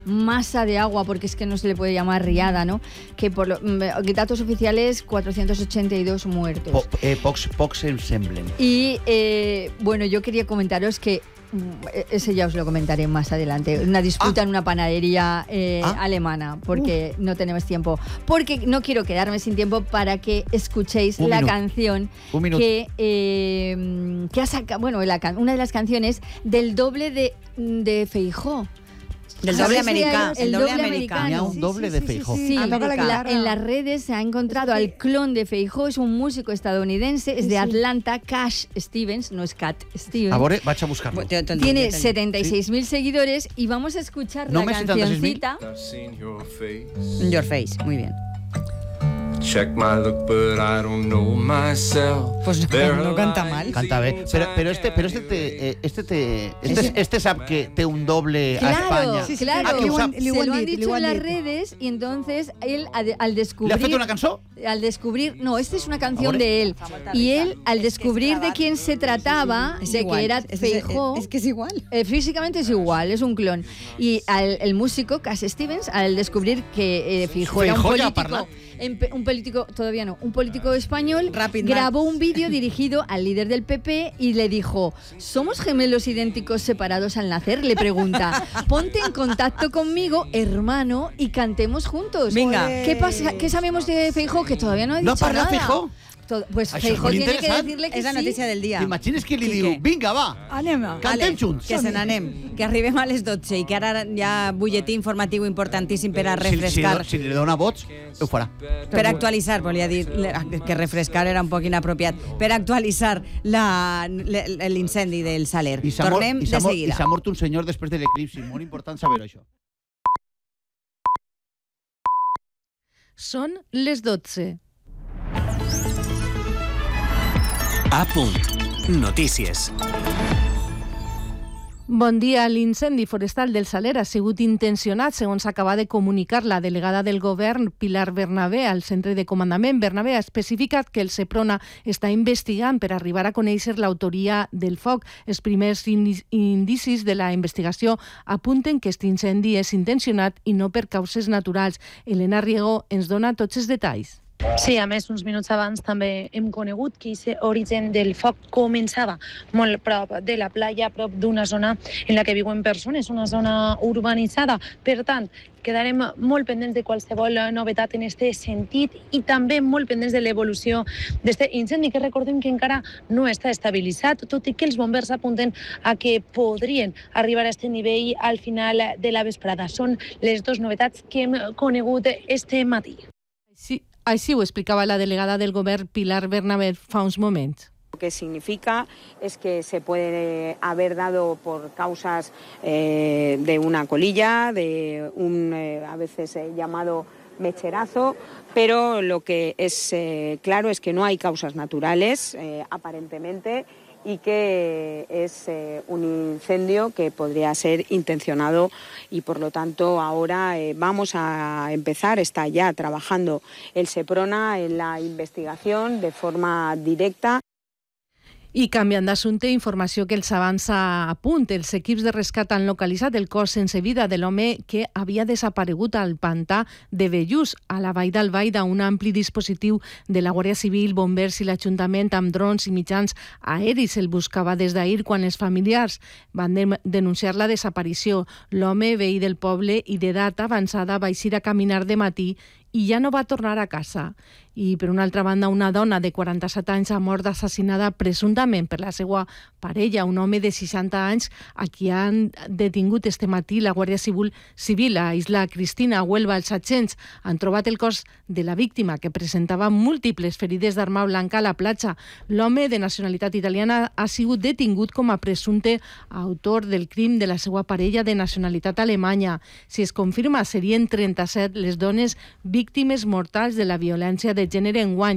masa de agua, porque es que no se le puede llamar riada, ¿no? Que por datos oficiales, 482 muertos. Pocs em semblen. Y bueno, yo quería comentaros que ese ya os lo comentaré más adelante. Una disputa en una panadería alemana, porque no tenemos tiempo. Porque no quiero quedarme sin tiempo para que escuchéis canción que ha sacado, bueno, una de las canciones del doble de Feijóo. Del doble americano. El doble americano. Tenía un doble de Feijóo. Sí, en las redes se ha encontrado al clon de Feijóo, es un músico estadounidense, es de Atlanta, Cash Stevens, no es Cat Stevens. Ahora vaig a buscarlo. Tiene 76.000 seguidores y vamos a escuchar la cancioncita. Your Face, muy bien. Check my look, but I don't know myself. Pues no canta mal. Canta bé. Pero este sap que té un doble a España. Sí, claro. Se lo han dicho en las redes y entonces él al descubrir... ¿Le ha fet una cançó? Al descubrir... No, esta es una canción de él. Y él, al descubrir de quién se trataba, de que era Feijóo... Es que es igual. Físicamente es igual, es un clon. Y el músico, Cash Stevens, al descubrir que Feijóo era un político español, grabó un vídeo dirigido al líder del PP y le dijo: ¿somos gemelos idénticos separados al nacer? Le pregunta. Ponte en contacto conmigo, hermano, y cantemos juntos. Venga. ¿Qué pasa? ¿Qué sabemos de Feijóo? Que todavía no ha dicho nada. ¿No parla Feijóo? Pues Feijóo tiene que decirle que és la notícia del dia. T'imagines que li diu, vinga, va, cantem junts. Que se n'anem, que arribem a les 12 i que ara hi ha butlletí informatiu importantíssim per a refrescar. Si li dona vots, ho farà. Per actualitzar, volia dir que refrescar era un poc inapropiat. Per actualitzar l'incendi del Saler. Tornem de seguida. I s'ha mort un senyor després de l'eclipsi. Molt important saber això. Són les 12. A punt. Notícies. Bon dia. L'incendi forestal del Saler ha sigut intencionat, segons acaba de comunicar la delegada del govern, Pilar Bernabé, al centre de comandament. Bernabé ha especificat que el Seprona està investigant per arribar a conèixer l'autoria del foc. Els primers indicis de la investigació apunten que aquest incendi és intencionat i no per causes naturals. Elena Riego ens dona tots els detalls. Sí, a més, uns minuts abans també hem conegut que aquest origen del foc començava molt prop de la platja, prop d'una zona en la que viuen persones, una zona urbanitzada. Per tant, quedarem molt pendents de qualsevol novetat en aquest sentit i també molt pendents de l'evolució d'aquest incendi, que recordem que encara no està estabilitzat, tot i que els bombers apunten a que podrien arribar a aquest nivell al final de la vesprada. Són les dues novetats que hem conegut este matí. Sí. Així ho explicava la delegada del govern Pilar Bernabé fa uns moments. Lo que significa es que se puede haber dado por causas de una colilla, de un a veces llamado mecherazo, pero lo que es claro es que no hay causas naturales, aparentemente, y que es un incendio que podría ser intencionado y por lo tanto ahora vamos a empezar, está ya trabajando el Seprona en la investigación de forma directa. I canviant d'assumpte, informació que els avança a punt. Els equips de rescat han localitzat el cos sense vida de l'home que havia desaparegut al pantà de Bellús, a la vall d'Albaida. Un ampli dispositiu de la Guàrdia Civil, bombers i l'Ajuntament amb drons i mitjans aeris el buscava des d'ahir quan els familiars van denunciar la desaparició. L'home, veí del poble i d'edat avançada, va eixir a caminar de matí i ja no va tornar a casa. I, per una altra banda, una dona de 47 anys ha mort assassinada presumptament per la seva parella, un home de 60 anys a qui han detingut este matí la Guàrdia Civil a Isla Cristina, a Huelva. Els agents han trobat el cos de la víctima, que presentava múltiples ferides d'arma blanca a la platja. L'home, de nacionalitat italiana, ha sigut detingut com a presumpte autor del crim de la seva parella de nacionalitat alemanya. Si es confirma, serien 37 les dones víctimes mortals de la violència de gènere enguany,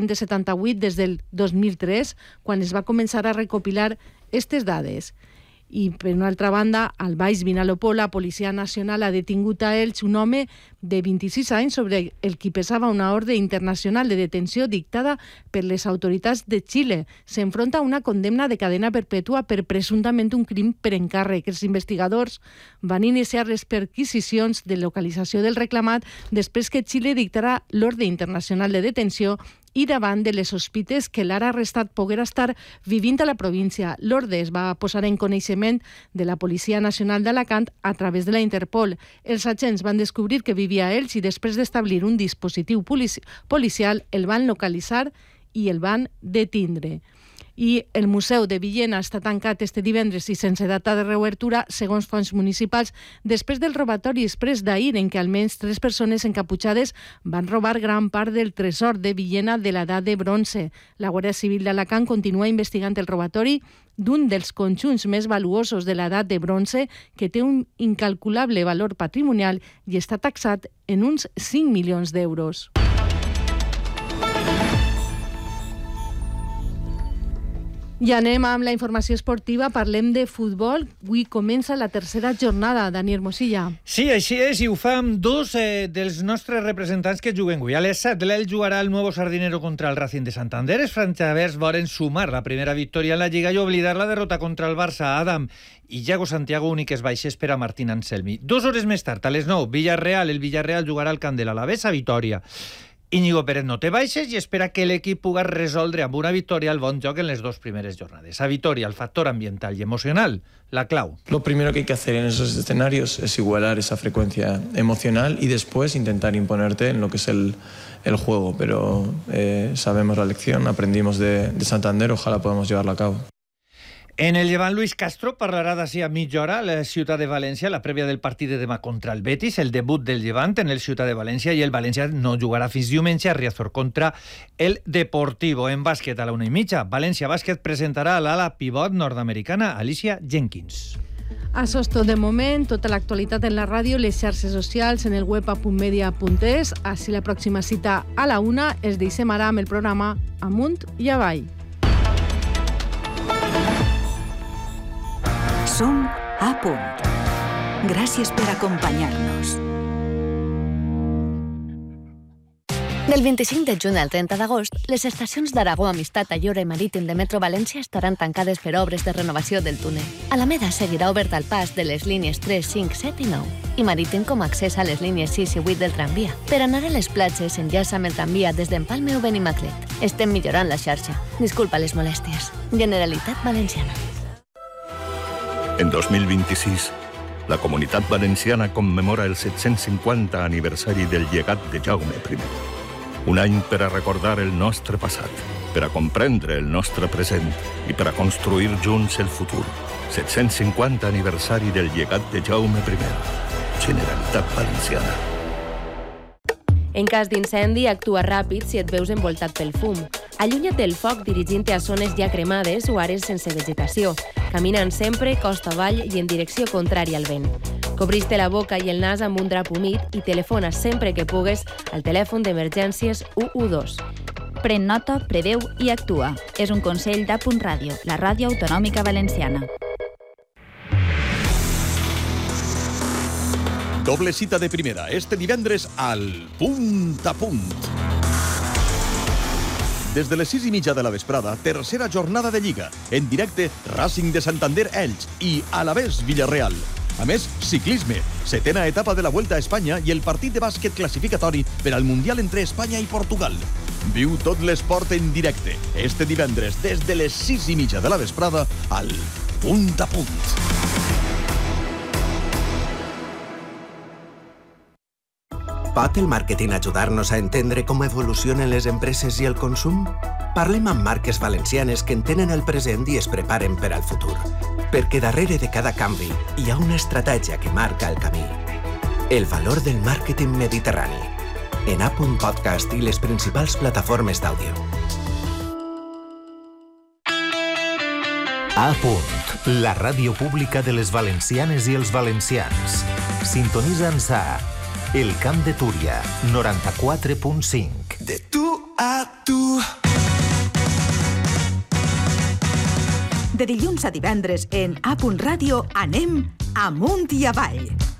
1.378 des del 2003, quan es va començar a recopilar aquestes dades. I, per una altra banda, al Baix Vinalopó, la Policia Nacional ha detingut a Elx un home de 26 anys sobre el qui pesava una ordre internacional de detenció dictada per les autoritats de Xile. S'enfronta a una condemna de cadena perpètua per presumptament un crim per encàrrec. Els investigadors van iniciar les perquisicions de localització del reclamat després que Xile dictarà l'ordre internacional de detenció i davant de les sospites que l'ara arrestat poguera estar vivint a la província. L'ordre es va posar en coneixement de la Policia Nacional d'Alacant a través de la Interpol. Els agents van descobrir que vivia a Elx i després d'establir un dispositiu policial el van localitzar i el van detindre. I el Museu de Villena està tancat este divendres i sense data de reobertura, segons fonts municipals, després del robatori exprés d'ahir en què almenys 3 persones encaputxades van robar gran part del tresor de Villena de l'edat de bronze. La Guàrdia Civil d'Alacant continua investigant el robatori d'un dels conjunts més valuosos de l'edat de bronze que té un incalculable valor patrimonial i està taxat en uns 5 milions d'euros. I anem amb la informació esportiva, parlem de futbol. Avui comença la tercera jornada, Dani Hermosilla. Sí, així és, i ho fa amb 2 dels nostres representants que juguen avui. A les 7, l'Elx jugarà el Nuevo Sardinero contra el Racing de Santander. Els franjavers volen sumar la primera victòria en la Lliga i oblidar la derrota contra el Barça. Adam i Iago Santiago, úniques baixes per a Martín Anselmi. 2 hores més tard, a les 9, el Villarreal jugarà al camp de l'Alavés a Vitòria. Íñigo Pérez no té baixes i espera que l'equip pugui resoldre amb una victòria el bon joc en les 2 primeres jornades. A Vitòria, el factor ambiental y emocional, la clau. Lo primero que hay que hacer en esos escenarios es igualar esa frecuencia emocional y después intentar imponerte en lo que es el juego. Pero sabemos la lección, aprendimos de Santander, ojalá podamos llevarla a cabo. En el Llevant, Luis Castro parlarà d'ací a mitja hora a la Ciutat de València, la prèvia del partit de demà contra el Betis, el debut del Llevant en el Ciutat de València, i el València no jugarà fins diumenge a Riazor contra el Deportivo. En bàsquet, a la 1:30, València Bàsquet presentarà a l'ala pivot nord-americana Alicia Jenkins. Això és tot de moment, tota l'actualitat en la ràdio, les xarxes socials, en el web a.media.es. Així la pròxima cita a la 1. Es deixem ara amb el programa Amunt i Avall. Som a punt. Gràcies per acompanyar-nos. Del 25 de juny al 30 d'agost, les estacions d'Aragó, Amistat, Allora i Marítim de Metro València estaran tancades per obres de renovació del túnel. Alameda seguirà obert al pas de les línies 3, 5, 7 i 9 i Marítim com a accés a les línies 6 i 8 del tramvia. Per anar a les platges s'enllaça amb el tramvia des d'Empalme o Benimaclet. Estem millorant la xarxa. Disculpa les molèsties. Generalitat Valenciana. En 2026, la Comunitat Valenciana commemora el 750 aniversari del llegat de Jaume I. Un any per a recordar el nostre passat, per a comprendre el nostre present i per a construir junts el futur. 750 aniversari del llegat de Jaume I. Generalitat Valenciana. En cas d'incendi, actua ràpid si et veus envoltat pel fum. Allunya't del foc dirigint-te a zones ja cremades o àrees sense vegetació, caminant sempre costa avall i en direcció contrària al vent. Cobreix-te la boca i el nas amb un drap humit i telefona sempre que pugues al telèfon d'emergències 112. Pren nota, preveu i actua. És un consell d'A.Punt Ràdio, la ràdio autonòmica valenciana. Doble cita de primera, este divendres al Punt a Punt. Des de les 6:30 de la vesprada, tercera jornada de Lliga. En directe, Racing de Santander Elx i Alavés Villarreal. A més, ciclisme, 7ª etapa de la Vuelta a Espanya i el partit de bàsquet classificatori per al Mundial entre Espanya i Portugal. Viu tot l'esport en directe, este divendres, des de les 6:30 de la vesprada al Punt a Punt. Pot el màrqueting ajudar-nos a entendre com evolucionen les empreses i el consum? Parlem amb marques valencianes que entenen el present i es preparen per al futur. Perquè darrere de cada canvi hi ha una estratègia que marca el camí. El valor del màrqueting mediterrani. En A.Punt Podcast i les principals plataformes d'àudio. A.Punt, la ràdio pública de les valencianes i els valencians. Sintonitza'ns a El Camp de Túria, 94.5. De tu a tu. De dilluns a divendres en A.Ràdio anem amunt i avall.